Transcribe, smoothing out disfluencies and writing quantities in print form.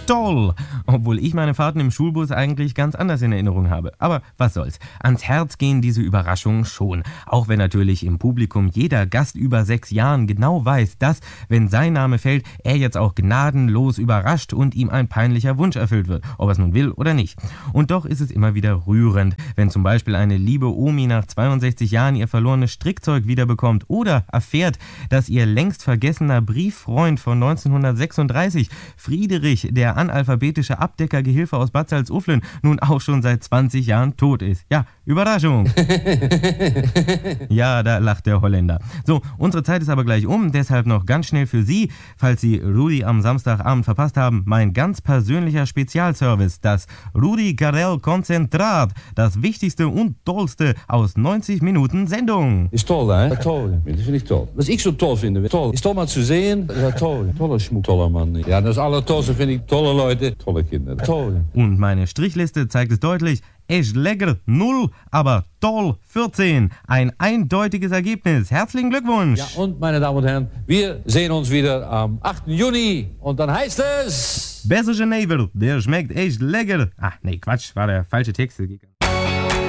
toll. Obwohl ich meine Fahrten im Schulbus eigentlich ganz anders in Erinnerung habe. Aber was soll's. Ans Herz gehen diese Überraschungen schon. Auch wenn natürlich im Publikum jeder Gast über 6 Jahren genau weiß, dass, wenn sein Name fällt, er jetzt auch gnadenlos überrascht und ihm ein peinlicher Wunsch erfüllt wird. Ob er es nun will oder nicht. Und doch ist es immer wieder rührend, wenn zum Beispiel eine liebe Omi nach 62 Jahren ihr verlorenes Strickzeug wiederbekommt oder erfährt, dass ihr längst vergessener Brieffreund von 1936, Friedrich, der analphabetische Abdeckergehilfe aus Bad Salzuflen, nun auch schon seit 20 Jahren tot ist. Ja, Überraschung. Ja, da lacht der Holländer. So, unsere Zeit ist aber gleich um, deshalb noch ganz schnell für Sie, falls Sie Rudi am Samstagabend verpasst haben, mein ganz persönlicher Spezialservice, das Rudi Carrell Konzentrat, das Wichtigste und Tollste aus 90 Minuten Sendung. Is toll, hè? Toll. Dat vind ik toll. Wat ik zo toll finde, toll. Is toll mal zu sehen, ja toll. Toller Schmuck, toller Mann. Ja, das Allertollste finde ich tolle Leute, tolle Kinder. Toll. Und meine Strichliste zeigt es deutlich. Echt lecker 0, aber toll 14. Ein eindeutiges Ergebnis. Herzlichen Glückwunsch. Ja, und meine Damen und Herren, wir sehen uns wieder am 8. Juni. Und dann heißt es... Besser Genever, der schmeckt echt lecker. Ach nee, Quatsch, war der falsche Text.